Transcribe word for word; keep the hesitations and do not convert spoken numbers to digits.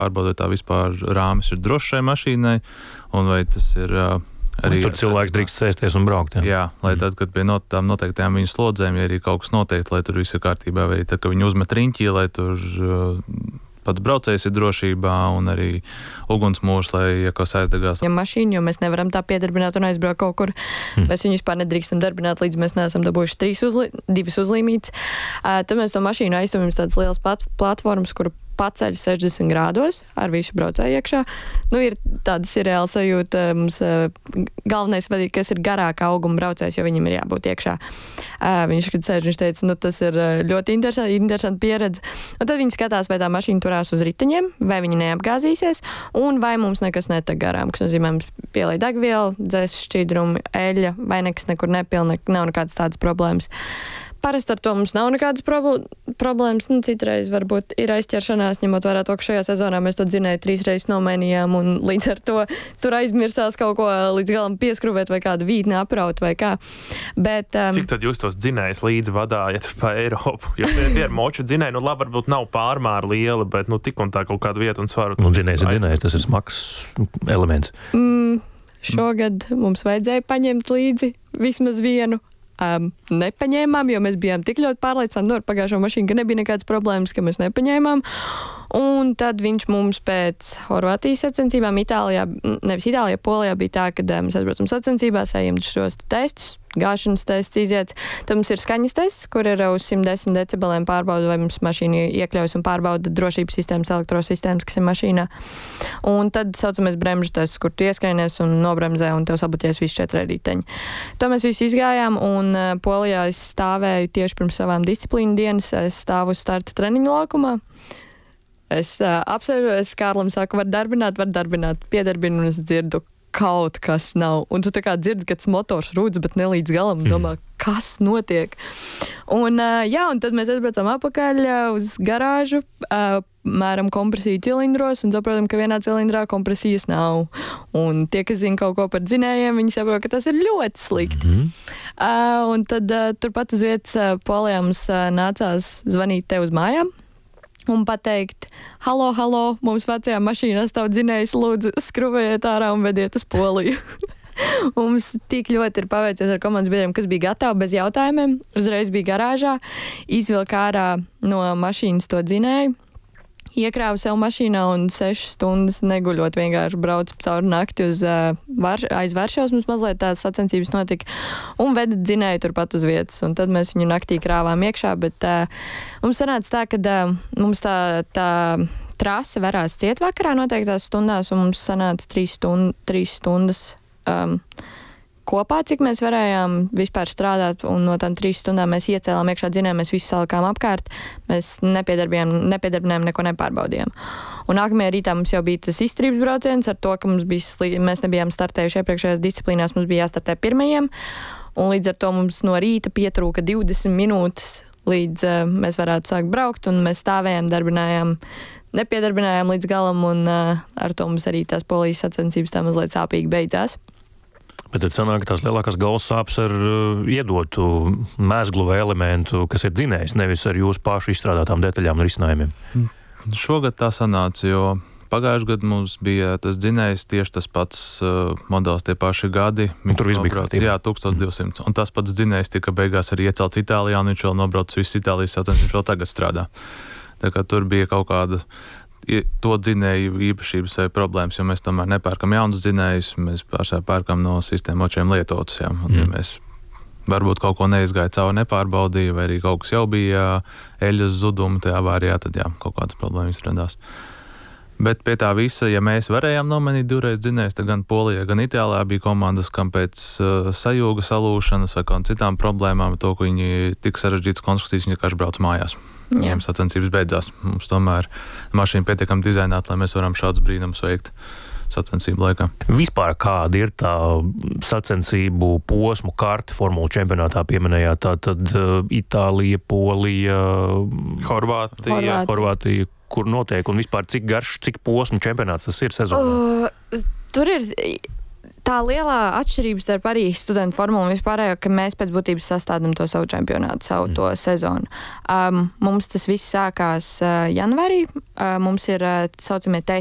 pārbaudot tā vispār rāmis ir drošs šai mašīnai, un vai tas ir uh, arī... Tur cilvēks drīkst sēsties un braukt, jā. Jā, lai tad, kad pie not, tām noteiktajām viņas slodzēm, ja arī kaut kas noteikti, lai tur viss ir kārtībā, vai tad, ka viņi uzmet riņķī, lai tur uh, pats braucējs ir drošībā, un arī ugunsmūrs, lai, ja kas aizdegās. Ja mašīna, jo mēs nevaram tā piedarbināt un aizbraukt kaut kur. Mm. Mēs viņu vispār nedrīkstam darbināt, līdz mēs neesam dabūjuši trīs uzli, divas uzlīmītes. Uh, tad mēs to mašīnu aiztumjam tādas lielas plat platformas, kuru paceļ sešdesmit grādos ar visu braucēju iekšā. Nu, ir tādas ir reāli sajūta. Mums uh, galvenais vadīt, kas ir garāka auguma braucējs, jo viņam ir jābūt iekšā. Uh, viņš, kad sēž, viņš teica, nu, tas ir ļoti interesanti, interesanti pieredze. Un tad viņi skatās, vai tā mašīna turās uz riteņiem, vai viņi neapgāzīsies, un vai mums nekas netek garām, kas nozīmē, mums pielai degvielu, dzēs šķidrumi, eļļa, vai nekas nekur nepilna, nav nekādas tādas problēmas. Parasti ar to mums nav nekādas problēmas, nu, citreiz varbūt ir aizķeršanās, ņemot vērā to, ka šajā sezonā mēs to dzinēju trīs reizes nomainījām, un līdz ar to tur aizmirsās kaut ko līdz galam pieskrūvēt vai kādu vītni apraut vai kā. Bet, um, Cik tad jūs tos dzinējus līdzi vadājat pa Eiropu? Jo tie ir moču dzinēji, nu labi, varbūt nav pārmēr liela, bet nu tik un tā kaut kādu vietu un svaru. Nu, dzinējs ir dzinējs, tas ir smags elements. Mm, šogad mums vajadzēja paņemt līdzi vismaz vienu. Um, nepaņēmām, jo mēs bijām tik ļoti pārliecināti no pagājušo mašīnu, ka nebija nekādas problēmas, ka mēs nepaņēmām. Un tad viņš mums pēc Horvātijas sacensībām Itālijā, nevis Itālijā, Polijā bija tā, ka mēs atbraucam sacensībās, ejam šos testus, gāšanas tests iziet. Tad mums ir skaņas tests, kur ir uz simt desmit decibeliem pārbauda, vai mums mašīna iekļaujas un pārbauda drošības sistēmas, elektrosistēmas, kas ir mašīnā. Un tad saucamies bremžu tests, kur tu ieskrienies un nobremzē un tev sabuties visi četri riteņi. To mēs visi izgājām, un uh, Polijā es stāvēju tieši pirms savām disciplīnu dienas, es stāvu uz starta treniņu laukumā. Es uh, apsēžu, es Kārlim saku, var darbināt, var darbināt, piedarbinu, un es dzirdu, kaut kas nav. Un tu tā kā dzirdi, ka tas motors rūdz, bet ne līdz galam, domā, kas notiek. Un, uh, jā, un tad mēs aizbraucam apakaļ uh, uz garāžu, uh, mēram kompresiju cilindros un saprotam, ka vienā cilindrā kompresijas nav. Un tie, kas zina kaut ko par dzinējiem, viņi saprot, ka tas ir ļoti slikti. Mm-hmm. uh, un tad uh, turpat uz vietas uh, Polijā mums uh, nācās zvanīt tev uz mājām un pateikt, halo, halo, mums vecajā mašīnā stāv dzinējs, lūdzu, skruvējiet ārā un vediet uz Poliju. Mums tik ļoti ir paveicies ar komandas biedriem, kas bija gatavi bez jautājumiem, uzreiz bija garāžā, izvilka ārā no mašīnas to dzinēju, iekrāvu sev mašīnā un sešas stundas neguļot vienkārši braucu cauri nakti uz uh, var, aiz Varšavas, mums mazliet tās sacensības notika, un veda dzinēju turpat uz vietas, un tad mēs viņu naktī krāvām iekšā, bet uh, mums sanāca tā, ka uh, mums tā, tā trase varās ciet vakarā noteiktās stundās, un mums sanāca trīs, stund, trīs stundas um, kopā, cik mēs varējām vispār strādāt, un no tām trīs stundām mēs iecēlām iekšā dzinēju, mēs visu salikām apkārt, mēs nepiedarbinājām, nepiedarbinājām, neko nepārbaudījām. Un nākamajā rītā mums jau bija tas izturības brauciens ar to, ka mums bija, mēs nebijām startējuši iepriekšējās disciplīnās, mums bija jāstartē pirmajiem, un līdz ar to mums no rīta pietrūka divdesmit minūtes, līdz uh, mēs varētu sākt braukt, un mēs stāvējām, darbinājām, nepiedarbinājām līdz galam, un uh, ar to mums arī tās Polijas sacensības tā mazliet sāpīgi beidzās. Bet tad sanāk, ka tās lielākās galvas sāpes ar uh, iedotu mēsglu vai elementu, kas ir dzinējs, nevis ar jūsu pašu izstrādātām detaļām un risinājumiem. Šogad tā sanāca, jo pagājušajā gadā mums bija tas dzinējs tieši tas pats uh, modelis, tie paši gadi. Tur viss bija kārtībā. Jā, tūkstoš divsimt. Mm. Un tas pats dzinējs tika beigās arī iecelts Itālijā, un viņš vēl nobrauc visu Itālijas sacensības, viņš vēl tagad strādā. Tā kā tur bija kaut kāda to dzinēju īpašības vai problēmas, jo mēs tomēr nepērkam jaunus dzinējus, mēs pašā pērkam no sistēmočiem lietotus. Jā. Un, ja mēs varbūt kaut ko neizgāja cauri, nepārbaudīja, vai arī kaut kas jau bija eļas zudumi tajā avārijā, tad jā, kaut kādas problēmas radās. Bet pie tā visa, ja mēs varējām nomainīt divreiz dzinējus, tad gan Polijā, gan Itālijā bija komandas, kam pēc uh, sajūga salūšanas vai kādām citām problēmām, to, ka viņi tik sarežģītas konstrukcijas, viņi vienkārši brauc mājās. Viņiem sacensības beidzās. Mums tomēr mašīna pietiekami dizainēta, lai mēs varam šādus brīnumus veikt sacensību laikā. Vispār kāda ir tā sacensību posmu karte Formula čempionātā pieminējāt? Tā tad uh, Itālija, Polija, Horvātija, Horvātija. Horvātija, kur notiek un vispār cik garš, cik posmu čempionāts tas ir sezonā? Uh, tur ir Tā lielā atšķirība starp arī studentu formulu un vispārējo, ka mēs pēc būtības sastādām to savu čempionātu, savu mm. to sezonu. Um, mums tas viss sākās uh, janvārī. Uh, mums ir uh, saucamie